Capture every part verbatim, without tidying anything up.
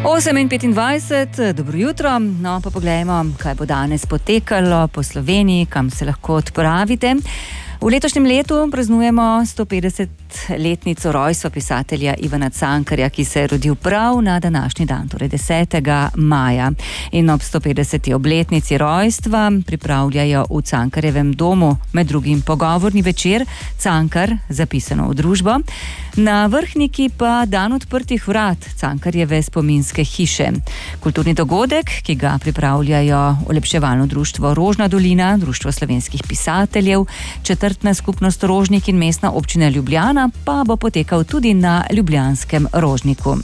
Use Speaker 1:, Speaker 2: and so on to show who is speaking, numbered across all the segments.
Speaker 1: osem in petindvajset, dobro jutro. No, pa poglejmo, kaj bo danes potekalo po Sloveniji, kam se lahko odpravite. V letošnjem letu praznujemo sto petdesetletnico rojstva pisatelja Ivana Cankarja, ki se je rodil prav na današnji dan, torej desetega maja. In ob sto petdeseti obletnici rojstva pripravljajo v Cankarjevem domu med drugim pogovorni večer Cankar, zapisano v družbo. Na Vrhniki pa dan odprtih vrat Cankarjeve spominske hiše. Kulturni dogodek, ki ga pripravljajo Olepševalno društvo Rožna dolina, Društvo slovenskih pisateljev, četrtna skupnost Rožnik in Mestna občina Ljubljana, pa bo potekal tudi na ljubljanskem Rožniku.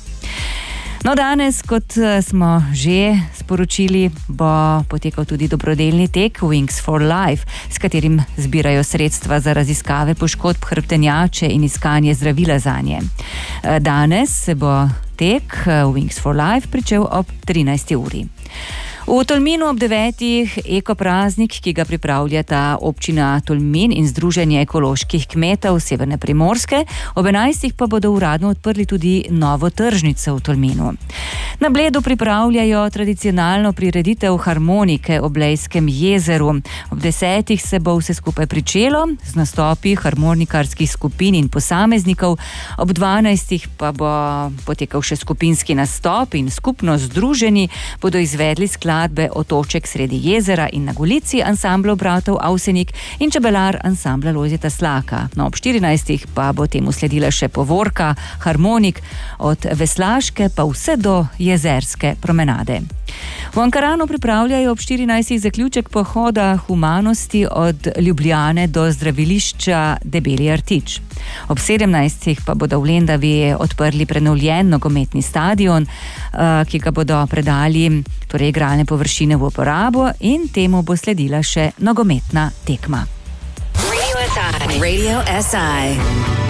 Speaker 1: No, danes, kot smo že sporočili, bo potekal tudi dobrodelni tek Wings for Life, s katerim zbirajo sredstva za raziskave poškodb hrbtenjače in iskanje zdravila zanje. Danes se bo tek Wings for Life pričel ob trinajsti uri. V Tolminu ob devetih ekopraznik, ki ga pripravljata občina Tolmin in Združenje ekoloških kmetov Severne Primorske, ob enajstih pa bodo uradno odprli tudi novo tržnico v Tolminu. Na Bledu pripravljajo tradicionalno prireditev harmonike ob Lejskem jezeru. Ob desetih se bo vse skupaj pričelo z nastopi harmonikarskih skupin in posameznikov, ob dvanajstih pa bo potekal še skupinski nastop in skupno združeni bodo izvedli skladbe Otoček sredi jezera in na Golici ansambla bratov Avsenik in čebelar ansambla Lojzeta Slaka. No, ob štirinajstih pa bo temu sledila še povorka, harmonik, od Veslaške pa vse do Jezerske promenade. V Ankaranu pripravljajo ob štirinajstih zaključek pohoda humanosti od Ljubljane do zdravilišča Debeli rtič. Ob sedemnajstih pa bodo v Lendavi odprli prenovljen nogometni stadion, ki ga bodo predali, torej igralne površine v uporabo, in temu bo sledila še nogometna tekma.
Speaker 2: Radio S I. Radio S I.